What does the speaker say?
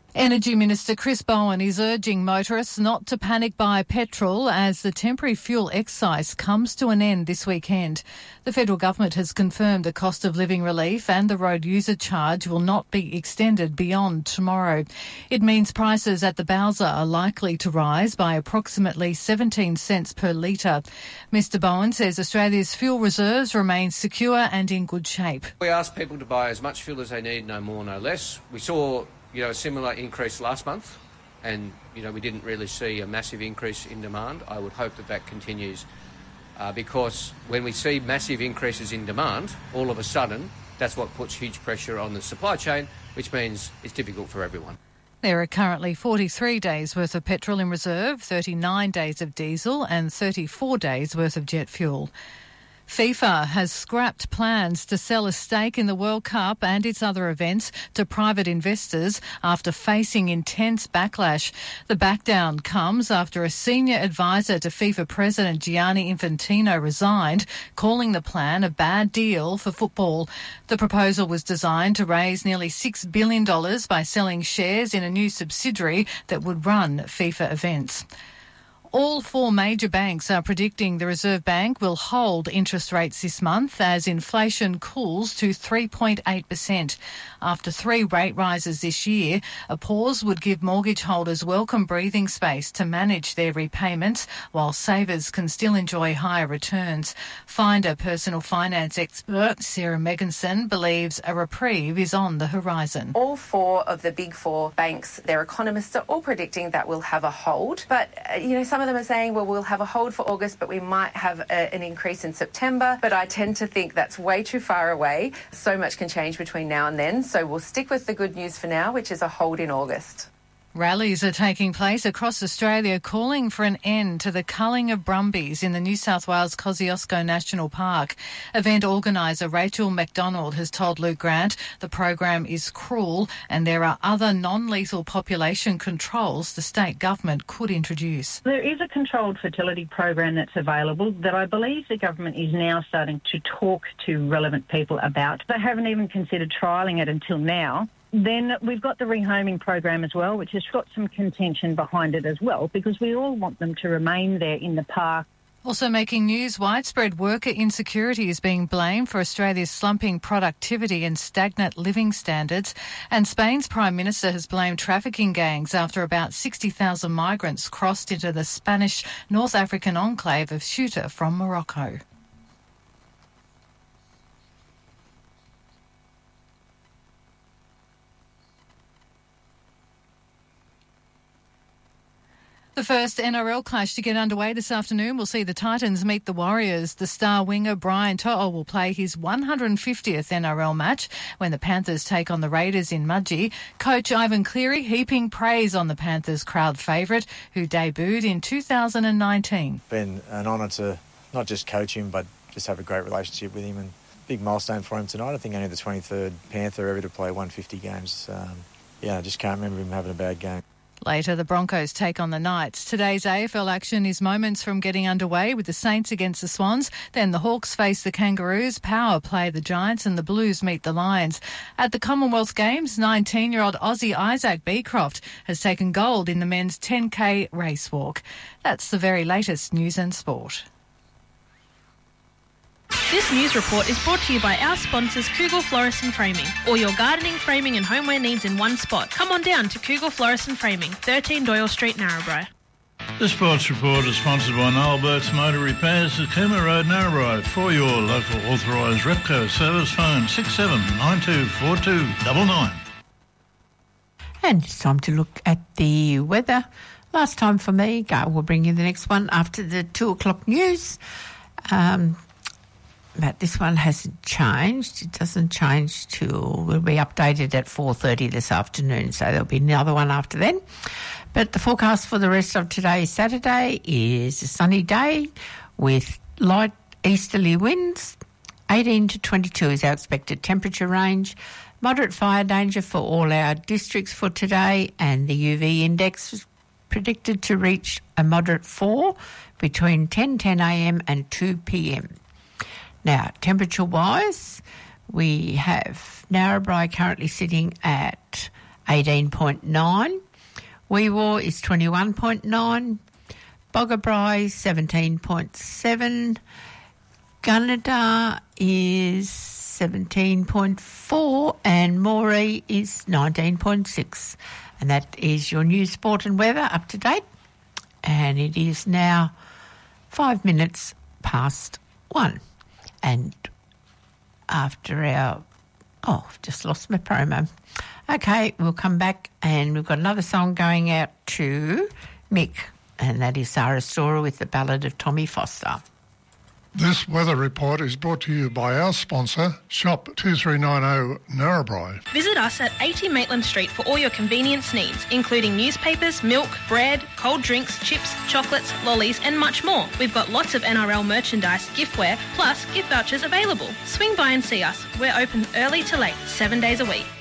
Energy Minister Chris Bowen is urging motorists not to panic buy petrol as the temporary fuel excise comes to an end this weekend. The federal government has confirmed the cost of living relief and the road user charge will not be extended beyond tomorrow. It means prices at the Bowser are likely to rise by approximately 17 cents per litre. Mr Bowen says Australia's fuel reserves remain secure and in good shape. We ask people to buy as much fuel as they need, no more, no less. We saw a similar increase last month and, we didn't really see a massive increase in demand. I would hope that continues because when we see massive increases in demand, all of a sudden, that's what puts huge pressure on the supply chain, which means it's difficult for everyone. There are currently 43 days worth of petrol in reserve, 39 days of diesel and 34 days worth of jet fuel. FIFA has scrapped plans to sell a stake in the World Cup and its other events to private investors after facing intense backlash. The backdown comes after a senior advisor to FIFA President Gianni Infantino resigned, calling the plan a bad deal for football. The proposal was designed to raise nearly $6 billion by selling shares in a new subsidiary that would run FIFA events. All four major banks are predicting the Reserve Bank will hold interest rates this month as inflation cools to 3.8%. After 3 rate rises this year, a pause would give mortgage holders welcome breathing space to manage their repayments while savers can still enjoy higher returns. Finder personal finance expert Sarah Megginson believes a reprieve is on the horizon. All 4 of the big 4 banks, their economists are all predicting that we'll have a hold. But, some of them are saying, well, we'll have a hold for August, but we might have an increase in September. But I tend to think that's way too far away. So much can change between now and then. So we'll stick with the good news for now, which is a hold in August. Rallies are taking place across Australia calling for an end to the culling of brumbies in the New South Wales Kosciuszko National Park. Event organiser Rachel McDonald has told Luke Grant the program is cruel and there are other non-lethal population controls the state government could introduce. There is a controlled fertility program that's available that I believe the government is now starting to talk to relevant people about. They haven't even considered trialling it until now. Then we've got the rehoming program as well, which has got some contention behind it as well, because we all want them to remain there in the park. Also making news, widespread worker insecurity is being blamed for Australia's slumping productivity and stagnant living standards. And Spain's Prime Minister has blamed trafficking gangs after about 60,000 migrants crossed into the Spanish North African enclave of Ceuta from Morocco. The first NRL clash to get underway this afternoon will see the Titans meet the Warriors. The star winger Brian To'o will play his 150th NRL match when the Panthers take on the Raiders in Mudgee. Coach Ivan Cleary heaping praise on the Panthers crowd favourite who debuted in 2019. Been an honour to not just coach him but just have a great relationship with him, and big milestone for him tonight. I think only the 23rd Panther ever to play 150 games. I just can't remember him having a bad game. Later, the Broncos take on the Knights. Today's AFL action is moments from getting underway with the Saints against the Swans. Then the Hawks face the Kangaroos, Power play the Giants and the Blues meet the Lions. At the Commonwealth Games, 19-year-old Aussie Isaac Beecroft has taken gold in the men's 10K race walk. That's the very latest news and sport. This news report is brought to you by our sponsors Kugel Florist and Framing. All your gardening, framing and homeware needs in one spot. Come on down to Kugel Florist and Framing, 13 Doyle Street, Narrabri. This sports report is sponsored by Noel Burt's Motor Repairs at Cooma Road, Narrabri. For your local authorised Repco service, phone 67924299. And it's time to look at the weather. Last time for me, Gail will bring you the next one after the 2 o'clock news. But this one hasn't changed. It doesn't change till will be updated at 4:30 this afternoon, so there'll be another one after then. But the forecast for the rest of today, Saturday, is a sunny day with light easterly winds. 18 to 22 is our expected temperature range. Moderate fire danger for all our districts for today, and the UV index is predicted to reach a moderate 4 between 10 a.m. and 2 p.m. Now, temperature-wise, we have Narrabri currently sitting at 18.9. Weewar is 21.9. Boggabri 17.7. Gunnedah is 17.4 and Moree is 19.6. And that is your news, sport and weather up to date. And it is now 5 minutes past 1. And after our... Oh, I've just lost my promo. Okay, we'll come back and we've got another song going out to Mick, and that is Sarah Storer with the Ballad of Tommy Foster. This weather report is brought to you by our sponsor, Shop 2390 Narrabri. Visit us at 80 Maitland Street for all your convenience needs, including newspapers, milk, bread, cold drinks, chips, chocolates, lollies and much more. We've got lots of NRL merchandise, giftware, plus gift vouchers available. Swing by and see us. We're open early to late, 7 days a week.